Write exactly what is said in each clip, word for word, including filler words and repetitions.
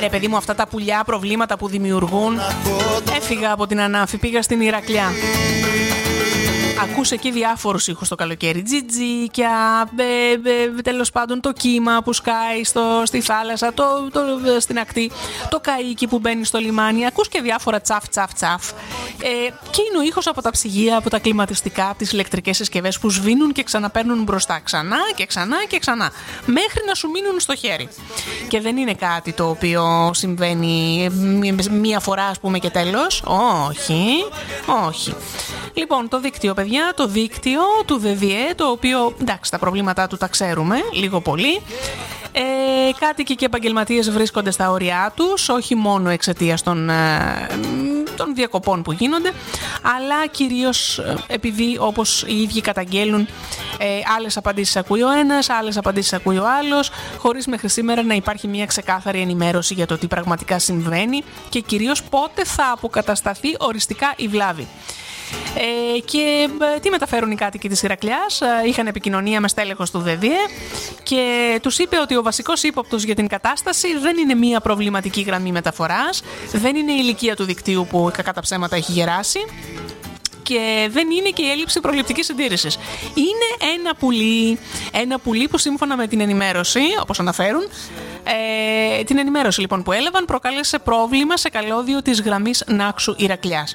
παιδί μου, αυτά τα πουλιά προβλήματα που δημιουργούν. Έφυγα από την Ανάφη, πήγα στην Ηρακλιά. Ακούς εκεί διάφορους ήχους το καλοκαίρι. Τζιτζίκια, ε, ε, τέλος πάντων το κύμα που σκάει στο, στη θάλασσα, το, το, στην ακτή, το καΐκι που μπαίνει στο λιμάνι. Ακούς και διάφορα τσαφ τσαφ τσαφ. Ε, και είναι ο ήχος από τα ψυγεία, από τα κλιματιστικά, από τις ηλεκτρικές συσκευές που σβήνουν και ξαναπαίρνουν μπροστά. Ξανά και ξανά και ξανά. Μέχρι να σου μείνουν στο χέρι. Και δεν είναι κάτι το οποίο συμβαίνει μία φορά, ας πούμε, και τέλος. Όχι, όχι. Λοιπόν, το δίκτυο, παιδιά, το δίκτυο του ΔΔΕ, το οποίο, εντάξει, τα προβλήματά του τα ξέρουμε, λίγο πολύ. Ε, κάτοικοι και επαγγελματίες βρίσκονται στα όρια τους, όχι μόνο εξαιτίας των, ε, των διακοπών που γίνονται, αλλά κυρίως επειδή, όπως οι ίδιοι καταγγέλουν, ε, άλλες απαντήσεις ακούει ο ένας, άλλες απαντήσεις ακούει ο άλλος, χωρίς μέχρι σήμερα να υπάρχει μια ξεκάθαρη ενημέρωση για το τι πραγματικά συμβαίνει και κυρίως πότε θα αποκατασταθεί οριστικά η βλάβη. Ε, και ε, τι μεταφέρουν οι κάτοικοι της Ηρακλιάς? Ε, είχαν επικοινωνία με στέλεχος του ΔΔΕ και τους είπε ότι ο βασικός ύποπτος για την κατάσταση δεν είναι μία προβληματική γραμμή μεταφοράς, δεν είναι η ηλικία του δικτύου που κακά τα ψέματα έχει γεράσει και δεν είναι και η έλλειψη προληπτικής συντήρησης. Είναι ένα πουλί, ένα πουλί που σύμφωνα με την ενημέρωση, όπως αναφέρουν, ε, την ενημέρωση λοιπόν που έλαβαν προκάλεσε πρόβλημα σε καλώδιο της γραμμής Νάξου Ηρακλιάς.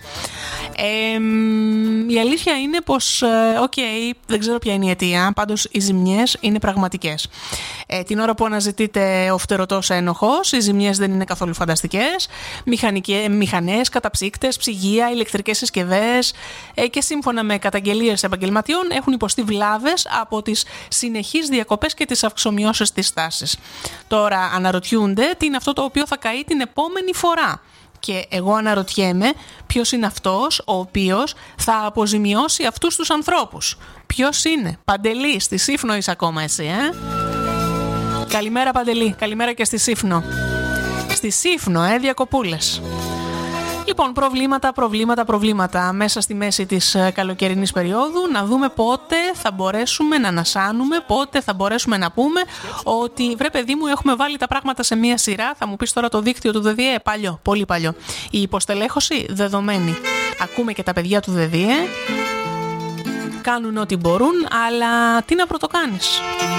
Ε, η αλήθεια είναι πως, οκ, okay, δεν ξέρω ποια είναι η αιτία, πάντως οι ζημιές είναι πραγματικές. Ε, την ώρα που αναζητείται ο φτερωτός ένοχος, οι ζημιές δεν είναι καθόλου φανταστικές. Μηχανικές, μηχανές, καταψύκτες, ψυγεία, ηλεκτρικές συσκευές ε, και σύμφωνα με καταγγελίες επαγγελματιών έχουν υποστεί βλάβες από τις συνεχείς διακοπές και τις αυξομοιώσεις της τάσης. Τώρα αναρωτιούνται τι είναι αυτό το οποίο θα καεί την επόμενη φορά. Και εγώ αναρωτιέμαι ποιος είναι αυτός ο οποίος θα αποζημιώσει αυτούς τους ανθρώπους. Ποιος είναι? Παντελή, στη Σύφνο είσαι ακόμα εσύ, ε? Καλημέρα Παντελή, καλημέρα και στη Σύφνο. Στη Σύφνο, ε, διακοπούλες. Λοιπόν, προβλήματα, προβλήματα, προβλήματα μέσα στη μέση της καλοκαιρινής περίοδου. Να δούμε πότε θα μπορέσουμε να ανασάνουμε, πότε θα μπορέσουμε να πούμε ότι βρε παιδί μου έχουμε βάλει τα πράγματα σε μία σειρά. Θα μου πεις τώρα το δίκτυο του ΔΔΕ, παλιό, πολύ παλιό. Η υποστελέχωση δεδομένη. Ακούμε και τα παιδιά του ΔΔΕ, κάνουν ό,τι μπορούν, αλλά τι να πρωτοκάνεις.